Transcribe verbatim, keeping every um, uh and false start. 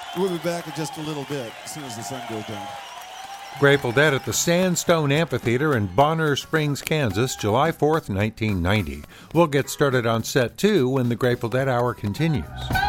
We'll be back in just a little bit, as soon as the sun goes down. Grateful Dead at the Sandstone Amphitheater in Bonner Springs, Kansas, July fourth, nineteen ninety. We'll get started on set two when the Grateful Dead Hour continues.